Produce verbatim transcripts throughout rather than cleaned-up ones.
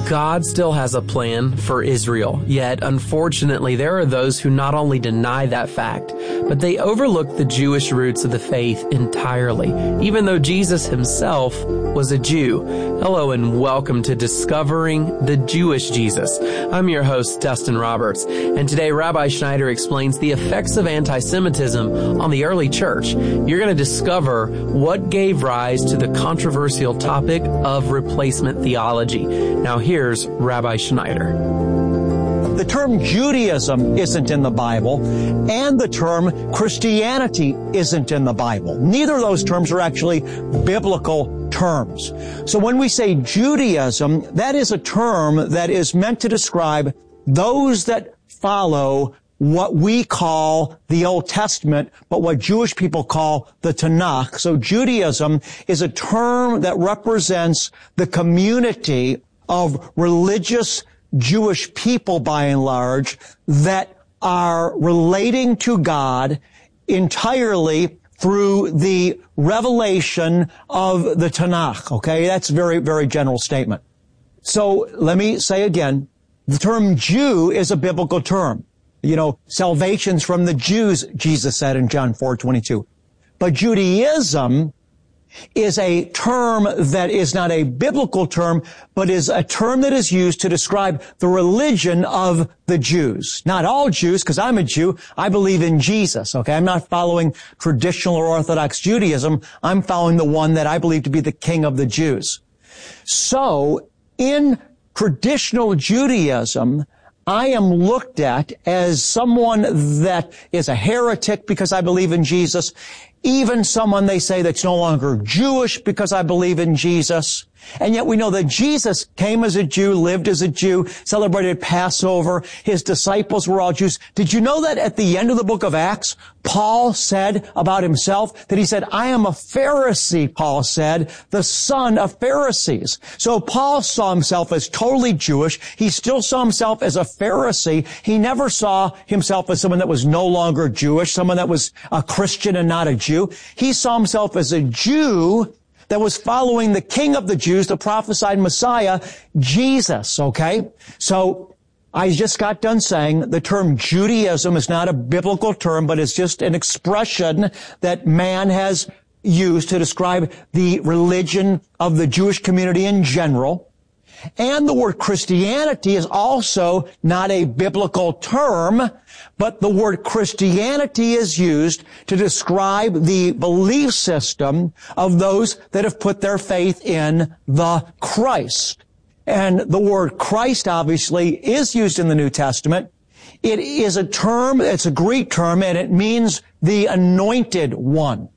God still has a plan for Israel, yet unfortunately there are those who not only deny that fact, but they overlook the Jewish roots of the faith entirely, even though Jesus himself was a Jew. Hello and welcome to Discovering the Jewish Jesus. I'm your host, Dustin Roberts, and today Rabbi Schneider explains the effects of anti-Semitism on the early church. You're going to discover what gave rise to the controversial topic of replacement theology. Now here's Rabbi Schneider. The term Judaism isn't in the Bible, and the term Christianity isn't in the Bible. Neither of those terms are actually biblical terms. So when we say Judaism, that is a term that is meant to describe those that follow what we call the Old Testament, but what Jewish people call the Tanakh. So Judaism is a term that represents the community of religious Jewish people, by and large, that are relating to God entirely through the revelation of the Tanakh. Okay, that's a very, very general statement. So let me say again, the term Jew is a biblical term. You know, salvation's from the Jews, Jesus said in John four twenty-two. But Judaism is a term that is not a biblical term, but is a term that is used to describe the religion of the Jews. Not all Jews, because I'm a Jew. I believe in Jesus, okay? I'm not following traditional or Orthodox Judaism. I'm following the one that I believe to be the King of the Jews. So, in traditional Judaism, I am looked at as someone that is a heretic because I believe in Jesus, even someone they say that's no longer Jewish because I believe in Jesus. And yet we know that Jesus came as a Jew, lived as a Jew, celebrated Passover. His disciples were all Jews. Did you know that at the end of the book of Acts, Paul said about himself that he said, I am a Pharisee, Paul said, the son of Pharisees. So Paul saw himself as totally Jewish. He still saw himself as a Pharisee. He never saw himself as someone that was no longer Jewish, someone that was a Christian and not a Jew. He saw himself as a Jew that was following the King of the Jews, the prophesied Messiah, Jesus, okay? So, I just got done saying the term Judaism is not a biblical term, but it's just an expression that man has used to describe the religion of the Jewish community in general. And the word Christianity is also not a biblical term, but the word Christianity is used to describe the belief system of those that have put their faith in the Christ. And the word Christ obviously is used in the New Testament. It is a term, it's a Greek term, and it means the anointed one.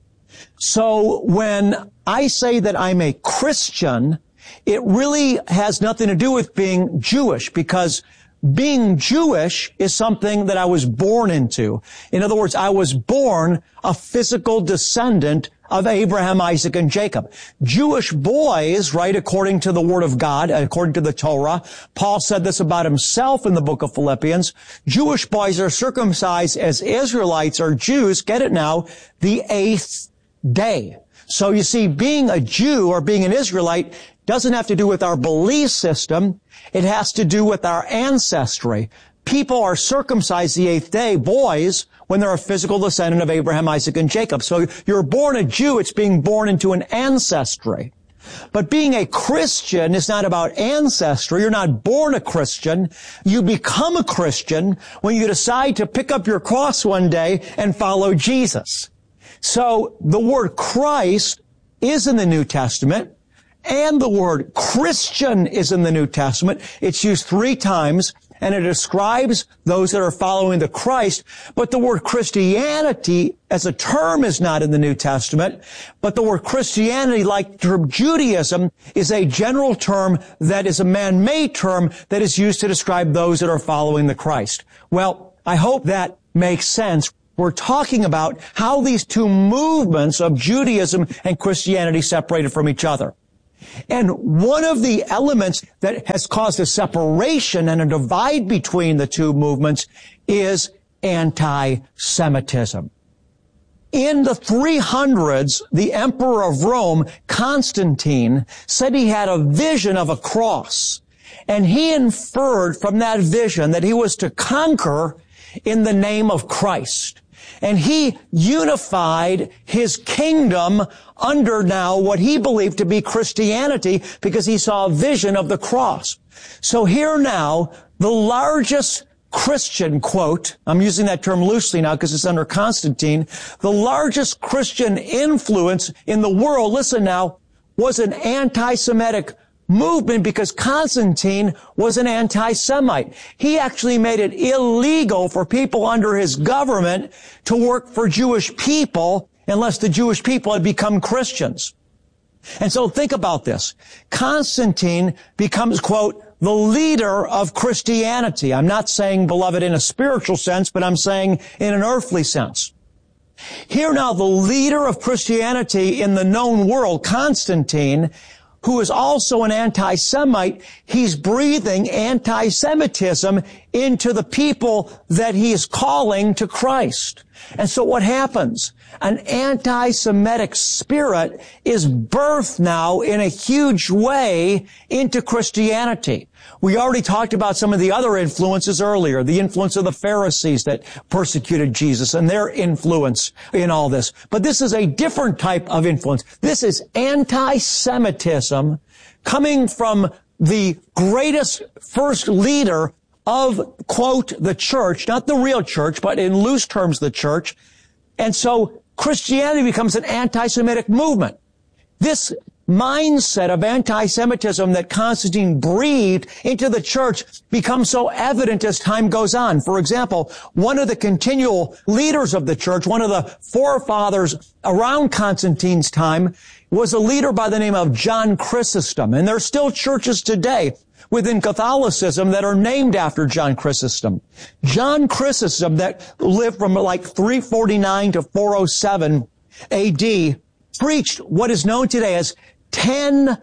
So when I say that I'm a Christian, it really has nothing to do with being Jewish, because being Jewish is something that I was born into. In other words, I was born a physical descendant of Abraham, Isaac, and Jacob. Jewish boys, right, according to the Word of God, according to the Torah, Paul said this about himself in the book of Philippians, Jewish boys are circumcised as Israelites or Jews, get it now, the eighth day. So you see, being a Jew or being an Israelite doesn't have to do with our belief system. It has to do with our ancestry. People are circumcised the eighth day, boys, when they're a physical descendant of Abraham, Isaac, and Jacob. So you're born a Jew, it's being born into an ancestry. But being a Christian is not about ancestry. You're not born a Christian. You become a Christian when you decide to pick up your cross one day and follow Jesus. So the word Christ is in the New Testament, and the word Christian is in the New Testament. It's used three times, and it describes those that are following the Christ. But the word Christianity as a term is not in the New Testament. But the word Christianity, like the term Judaism, is a general term that is a man-made term that is used to describe those that are following the Christ. Well, I hope that makes sense. We're talking about how these two movements of Judaism and Christianity separated from each other. And one of the elements that has caused a separation and a divide between the two movements is anti-Semitism. In the three hundreds, the Emperor of Rome, Constantine, said he had a vision of a cross. And he inferred from that vision that he was to conquer in the name of Christ. And he unified his kingdom under now what he believed to be Christianity because he saw a vision of the cross. So here now, the largest Christian, quote, I'm using that term loosely now because it's under Constantine, the largest Christian influence in the world, listen now, was an anti-Semitic movement because Constantine was an anti-Semite. He actually made it illegal for people under his government to work for Jewish people unless the Jewish people had become Christians. And so think about this. Constantine becomes, quote, the leader of Christianity. I'm not saying, beloved, in a spiritual sense, but I'm saying in an earthly sense. Here now, the leader of Christianity in the known world, Constantine, who is also an anti-Semite, he's breathing anti-Semitism into the people that he is calling to Christ. And so what happens? An anti-Semitic spirit is birthed now in a huge way into Christianity. We already talked about some of the other influences earlier, the influence of the Pharisees that persecuted Jesus and their influence in all this. But this is a different type of influence. This is anti-Semitism coming from the greatest first leader of, quote, the church, not the real church, but in loose terms, the church. And so Christianity becomes an anti-Semitic movement. This mindset of anti-Semitism that Constantine breathed into the church becomes so evident as time goes on. For example, one of the continual leaders of the church, one of the forefathers around Constantine's time, was a leader by the name of John Chrysostom. And there are still churches today within Catholicism that are named after John Chrysostom. John Chrysostom, that lived from like three forty-nine to four oh seven A D, preached what is known today as ten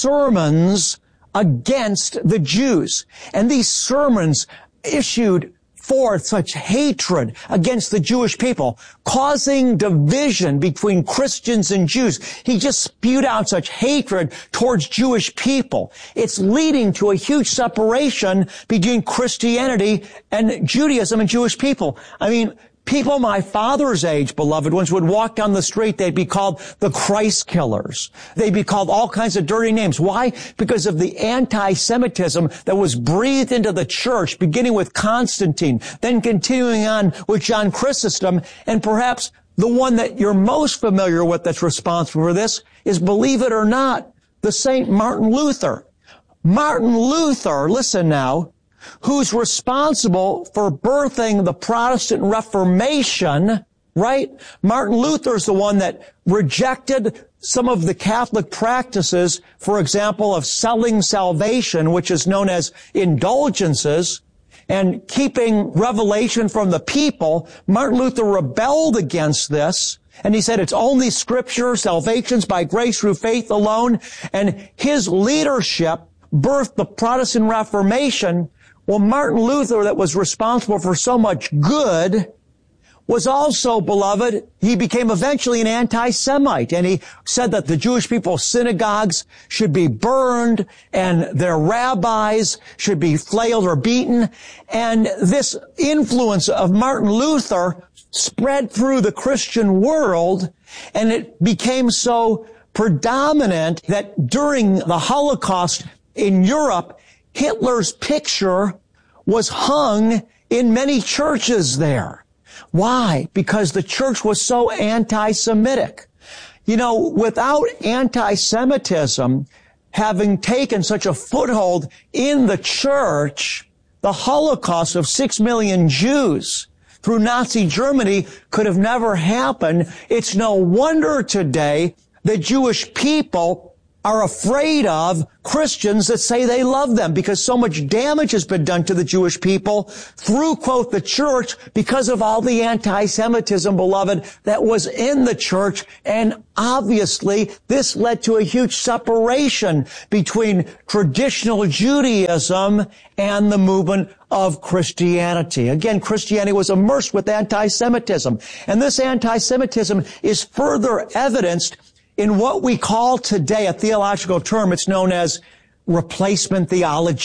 sermons against the Jews. And these sermons issued forth such hatred against the Jewish people, causing division between Christians and Jews. He just spewed out such hatred towards Jewish people. It's leading to a huge separation between Christianity and Judaism and Jewish people. I mean, people my father's age, beloved ones, would walk down the street, they'd be called the Christ killers. They'd be called all kinds of dirty names. Why? Because of the anti-Semitism that was breathed into the church, beginning with Constantine, then continuing on with John Chrysostom, and perhaps the one that you're most familiar with that's responsible for this is, believe it or not, the Saint Martin Luther. Martin Luther, listen now, who's responsible for birthing the Protestant Reformation, right? Martin Luther is the one that rejected some of the Catholic practices, for example, of selling salvation, which is known as indulgences, and keeping revelation from the people. Martin Luther rebelled against this, and he said it's only Scripture, salvation's by grace through faith alone, and his leadership birthed the Protestant Reformation. Well, Martin Luther, that was responsible for so much good, was also, beloved, he became eventually an anti-Semite, and he said that the Jewish people's synagogues should be burned and their rabbis should be flailed or beaten. And this influence of Martin Luther spread through the Christian world, and it became so predominant that during the Holocaust in Europe, Hitler's picture was hung in many churches there. Why? Because the church was so anti-Semitic. You know, without anti-Semitism having taken such a foothold in the church, the Holocaust of six million Jews through Nazi Germany could have never happened. It's no wonder today the Jewish people are afraid of Christians that say they love them, because so much damage has been done to the Jewish people through, quote, the church, because of all the anti-Semitism, beloved, that was in the church. And obviously, this led to a huge separation between traditional Judaism and the movement of Christianity. Again, Christianity was immersed with anti-Semitism. And this anti-Semitism is further evidenced in what we call today, a theological term, it's known as replacement theology.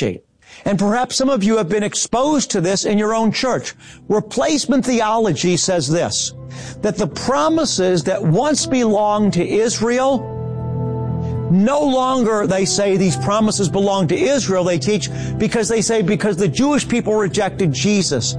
And perhaps some of you have been exposed to this in your own church. Replacement theology says this, that the promises that once belonged to Israel, no longer, they say, these promises belong to Israel, they teach, because they say because the Jewish people rejected Jesus.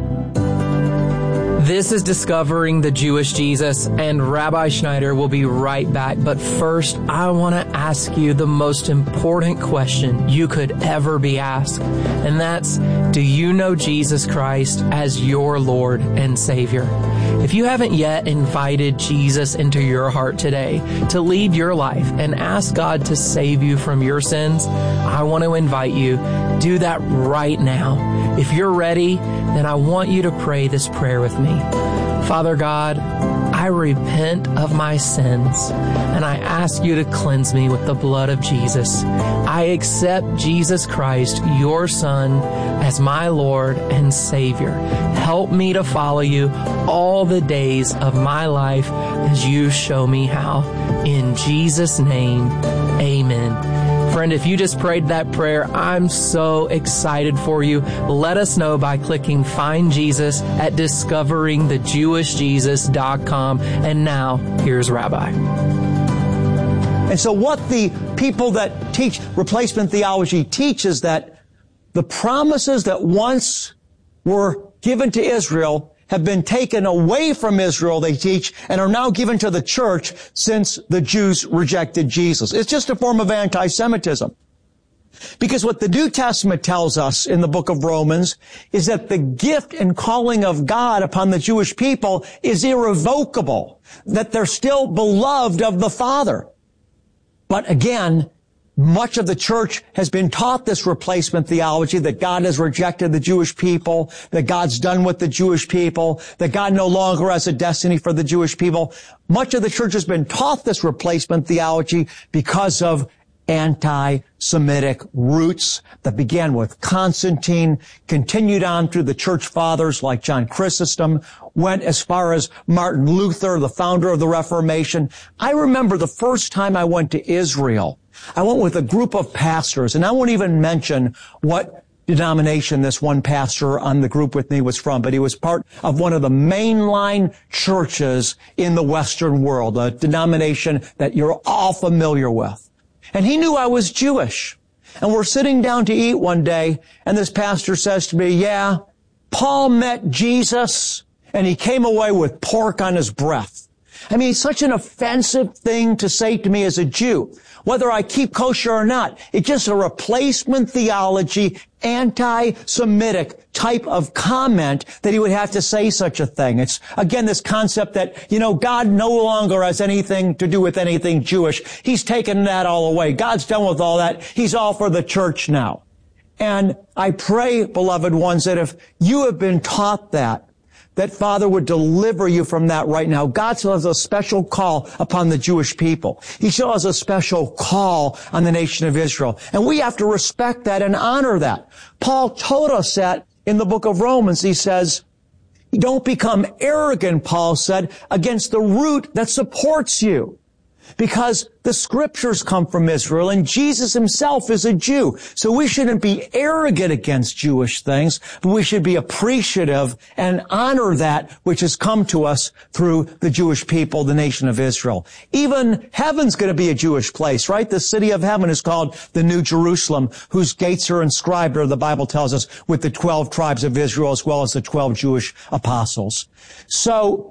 This is Discovering the Jewish Jesus, and Rabbi Schneider will be right back. But first, I want to ask you the most important question you could ever be asked. And that's, do you know Jesus Christ as your Lord and Savior? If you haven't yet invited Jesus into your heart today to lead your life and ask God to save you from your sins, I want to invite you, do that right now. If you're ready, then I want you to pray this prayer with me. Father God, I repent of my sins, and I ask you to cleanse me with the blood of Jesus. I accept Jesus Christ, your Son, as my Lord and Savior. Help me to follow you all the days of my life as you show me how. In Jesus' name, amen. Friend, if you just prayed that prayer, I'm so excited for you. Let us know by clicking Find Jesus at discovering the jewish jesus dot com. And now, here's Rabbi. And so what the people that teach replacement theology teach is that the promises that once were given to Israel have been taken away from Israel, they teach, and are now given to the church since the Jews rejected Jesus. It's just a form of anti-Semitism. Because what the New Testament tells us in the book of Romans is that the gift and calling of God upon the Jewish people is irrevocable, that they're still beloved of the Father. But again, much of the church has been taught this replacement theology, that God has rejected the Jewish people, that God's done with the Jewish people, that God no longer has a destiny for the Jewish people. Much of the church has been taught this replacement theology because of anti-Semitic roots that began with Constantine, continued on through the church fathers like John Chrysostom, went as far as Martin Luther, the founder of the Reformation. I remember the first time I went to Israel, I went with a group of pastors, and I won't even mention what denomination this one pastor on the group with me was from, but he was part of one of the mainline churches in the Western world, a denomination that you're all familiar with. And he knew I was Jewish. And we're sitting down to eat one day, and this pastor says to me, yeah, Paul met Jesus, and he came away with pork on his breath. I mean, it's such an offensive thing to say to me as a Jew, whether I keep kosher or not. It's just a replacement theology, anti-Semitic type of comment that he would have to say such a thing. It's, again, this concept that, you know, God no longer has anything to do with anything Jewish. He's taken that all away. God's done with all that. He's all for the church now. And I pray, beloved ones, that if you have been taught that, that Father would deliver you from that right now. God still has a special call upon the Jewish people. He still has a special call on the nation of Israel. And we have to respect that and honor that. Paul told us that in the book of Romans. He says, don't become arrogant, Paul said, against the root that supports you. Because the scriptures come from Israel and Jesus himself is a Jew. So we shouldn't be arrogant against Jewish things, but we should be appreciative and honor that which has come to us through the Jewish people, the nation of Israel. Even heaven's going to be a Jewish place, right? The city of heaven is called the New Jerusalem, whose gates are inscribed, or the Bible tells us, with the twelve tribes of Israel as well as the twelve Jewish apostles. So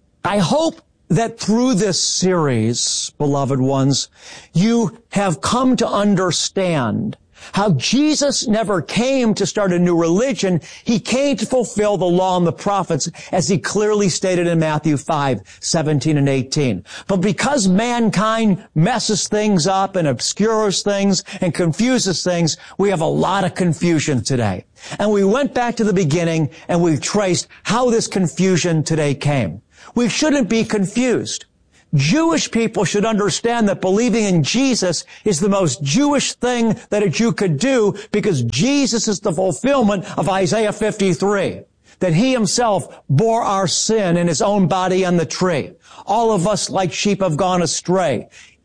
I hope that through this series, beloved ones, you have come to understand how Jesus never came to start a new religion. He came to fulfill the law and the prophets, as he clearly stated in Matthew five, seventeen and eighteen. But because mankind messes things up and obscures things and confuses things, we have a lot of confusion today. And we went back to the beginning and we've traced how this confusion today came. We shouldn't be confused. Jewish people should understand that believing in Jesus is the most Jewish thing that a Jew could do, because Jesus is the fulfillment of Isaiah fifty-three. That he himself bore our sin in his own body on the tree. All of us like sheep have gone astray.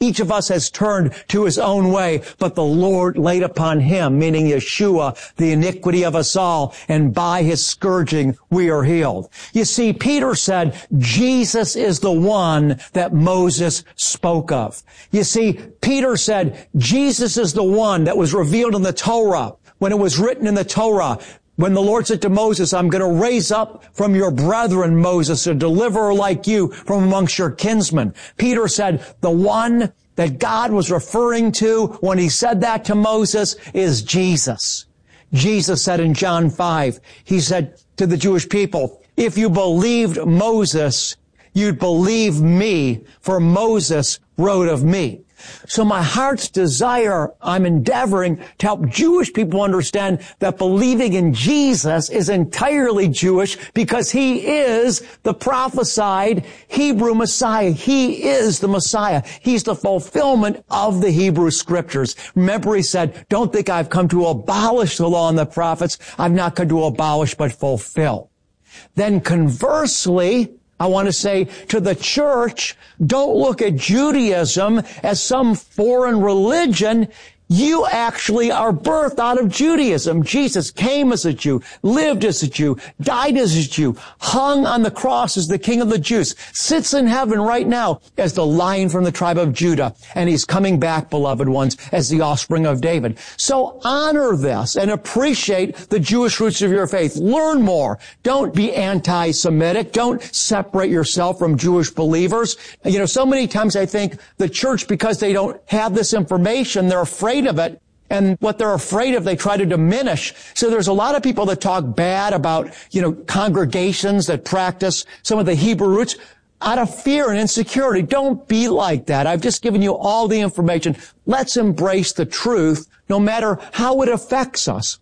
Each of us has turned to his own way, but the Lord laid upon him, meaning Yeshua, the iniquity of us all, and by his scourging we are healed. You see, Peter said, Jesus is the one that Moses spoke of. You see, Peter said, Jesus is the one that was revealed in the Torah, when it was written in the Torah. When the Lord said to Moses, I'm going to raise up from your brethren, Moses, a deliverer like you from amongst your kinsmen. Peter said, the one that God was referring to when he said that to Moses is Jesus. Jesus said in John five, he said to the Jewish people, if you believed Moses, you'd believe me, for Moses wrote of me. So my heart's desire, I'm endeavoring to help Jewish people understand that believing in Jesus is entirely Jewish because he is the prophesied Hebrew Messiah. He is the Messiah. He's the fulfillment of the Hebrew Scriptures. Remember, he said, don't think I've come to abolish the law and the prophets. I've not come to abolish but fulfill. Then conversely, I want to say to the church, don't look at Judaism as some foreign religion. You actually are birthed out of Judaism. Jesus came as a Jew, lived as a Jew, died as a Jew, hung on the cross as the King of the Jews, sits in heaven right now as the Lion from the tribe of Judah, and he's coming back, beloved ones, as the offspring of David. So honor this and appreciate the Jewish roots of your faith. Learn more. Don't be anti-Semitic. Don't separate yourself from Jewish believers. You know, so many times I think the church, because they don't have this information, they're afraid of it, and what they're afraid of, they try to diminish. So there's a lot of people that talk bad about, you know, congregations that practice some of the Hebrew roots out of fear and insecurity. Don't be like that. I've just given you all the information. Let's embrace the truth, no matter how it affects us.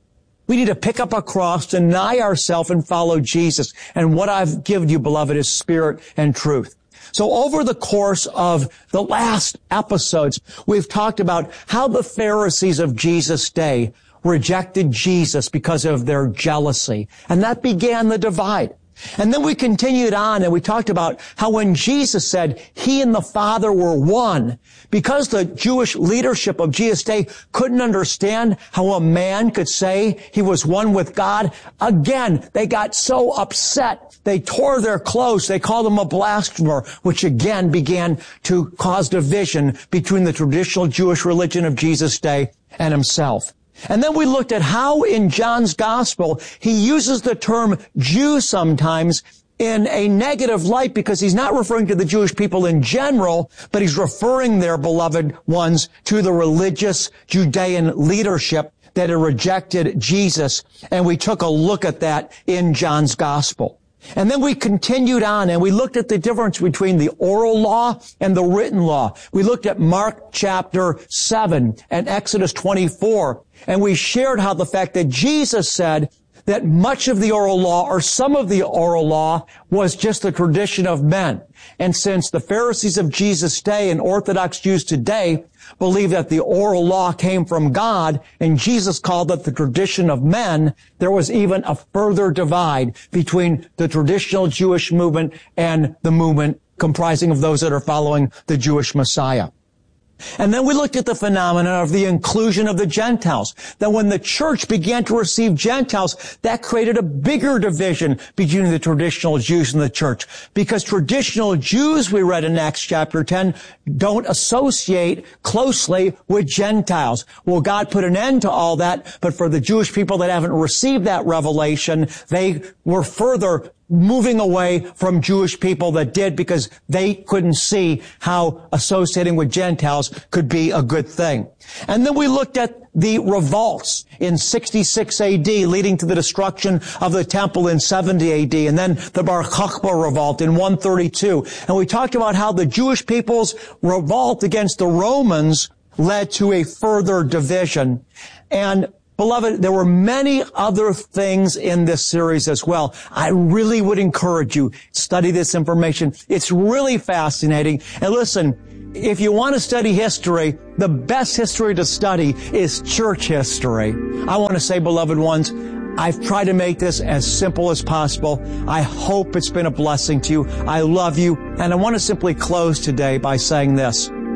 We need to pick up a cross, deny ourselves, and follow Jesus. And what I've given you, beloved, is spirit and truth. So over the course of the last episodes, we've talked about how the Pharisees of Jesus' day rejected Jesus because of their jealousy. And that began the divide. And then we continued on and we talked about how when Jesus said he and the Father were one, because the Jewish leadership of Jesus' day couldn't understand how a man could say he was one with God, again, they got so upset. They tore their clothes. They called him a blasphemer, which again began to cause division between the traditional Jewish religion of Jesus' day and himself. And then we looked at how in John's gospel he uses the term Jew sometimes in a negative light because he's not referring to the Jewish people in general, but he's referring their beloved ones to the religious Judean leadership that had rejected Jesus. And we took a look at that in John's gospel. And then we continued on and we looked at the difference between the oral law and the written law. We looked at Mark chapter seven and Exodus twenty-four, and we shared how the fact that Jesus said that much of the oral law or some of the oral law was just the tradition of men. And since the Pharisees of Jesus' day and Orthodox Jews today believe that the oral law came from God and Jesus called it the tradition of men, there was even a further divide between the traditional Jewish movement and the movement comprising of those that are following the Jewish Messiah. And then we looked at the phenomenon of the inclusion of the Gentiles. That when the church began to receive Gentiles, that created a bigger division between the traditional Jews and the church. Because traditional Jews, we read in Acts chapter ten, don't associate closely with Gentiles. Well, God put an end to all that, but for the Jewish people that haven't received that revelation, they were further moving away from Jewish people that did because they couldn't see how associating with Gentiles could be a good thing. And then we looked at the revolts in sixty-six A D leading to the destruction of the temple in seventy A D and then the Bar Kokhba revolt in one thirty-two. And we talked about how the Jewish people's revolt against the Romans led to a further division. And beloved, there were many other things in this series as well. I really would encourage you, study this information. It's really fascinating. And listen, if you want to study history, the best history to study is church history. I want to say, beloved ones, I've tried to make this as simple as possible. I hope it's been a blessing to you. I love you. And I want to simply close today by saying this.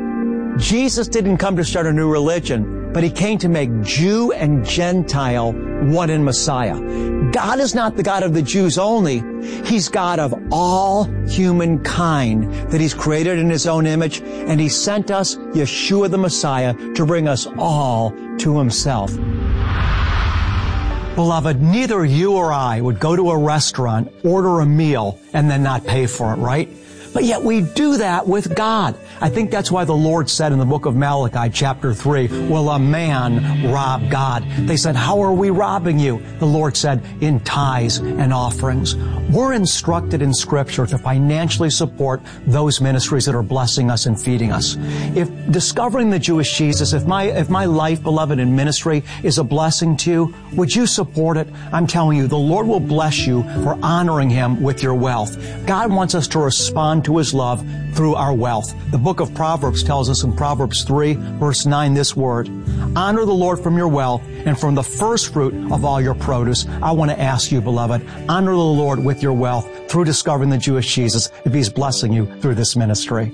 Jesus didn't come to start a new religion, but he came to make Jew and Gentile one in Messiah. God is not the God of the Jews only. He's God of all humankind that he's created in his own image, and he sent us, Yeshua the Messiah, to bring us all to himself. Beloved, neither you or I would go to a restaurant, order a meal, and then not pay for it, right? But yet we do that with God. I think that's why the Lord said in the book of Malachi, chapter three, will a man rob God? They said, how are we robbing you? The Lord said, in tithes and offerings. We're instructed in Scripture to financially support those ministries that are blessing us and feeding us. If discovering the Jewish Jesus, if my, if my life, beloved, in ministry is a blessing to you, would you support it? I'm telling you, the Lord will bless you for honoring him with your wealth. God wants us to respond to his love through our wealth. The book of Proverbs tells us in Proverbs three, verse nine, this word, honor the Lord from your wealth and from the first fruit of all your produce. I want to ask you, beloved, honor the Lord with your wealth through discovering the Jewish Jesus if he's blessing you through this ministry.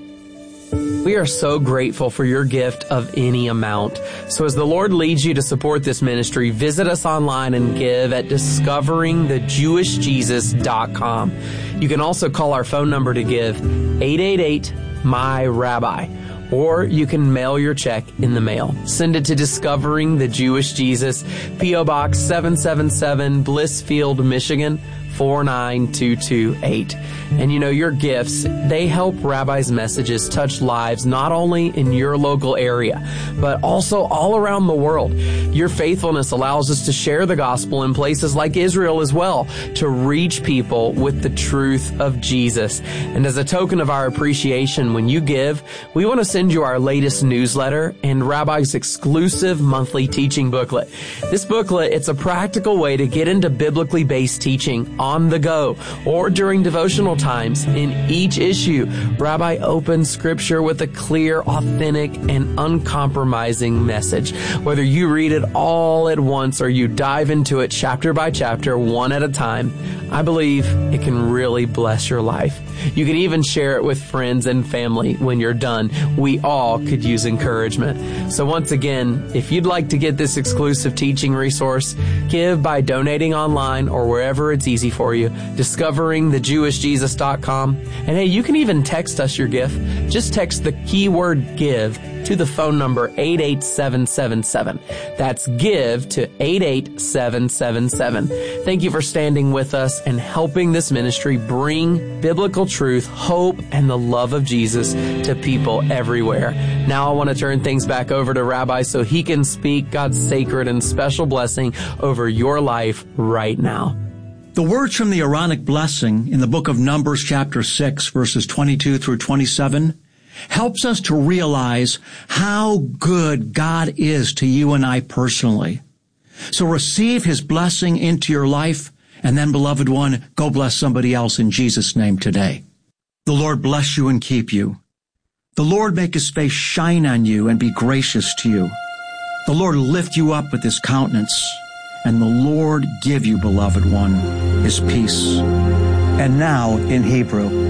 We are so grateful for your gift of any amount. So as the Lord leads you to support this ministry, visit us online and give at discovering the jewish jesus dot com. You can also call our phone number to give, eight eight eight, M Y Rabbi. Or you can mail your check in the mail. Send it to Discovering the Jewish Jesus, P O Box seven seven seven, Blissfield, Michigan, four nine two two eight. And you know, your gifts, they help Rabbi's messages touch lives not only in your local area, but also all around the world. Your faithfulness allows us to share the gospel in places like Israel as well, to reach people with the truth of Jesus. And as a token of our appreciation, when you give, we want to send you our latest newsletter and Rabbi's exclusive monthly teaching booklet. This booklet, it's a practical way to get into biblically based teaching on the go or during devotional times. In each issue, Rabbi opens Scripture with a clear, authentic, and uncompromising message. Whether you read it all at once or you dive into it chapter by chapter, one at a time, I believe it can really bless your life. You can even share it with friends and family when you're done. We all could use encouragement. So once again, if you'd like to get this exclusive teaching resource, give by donating online or wherever it's easy for you, discovering the jewish jesus dot com. And hey, you can even text us your gift. Just text the keyword give to the phone number eight eight seven seven seven. That's give to eight eight seven seven seven. Thank you for standing with us and helping this ministry bring biblical truth, hope, and the love of Jesus to people everywhere. Now I want to turn things back over to Rabbi so he can speak God's sacred and special blessing over your life right now. The words from the Aaronic blessing in the book of Numbers chapter six, verses twenty-two through twenty-seven, helps us to realize how good God is to you and I personally. So receive his blessing into your life, and then, beloved one, go bless somebody else in Jesus' name today. The Lord bless you and keep you. The Lord make his face shine on you and be gracious to you. The Lord lift you up with his countenance, and the Lord give you, beloved one, his peace. And now, in Hebrew,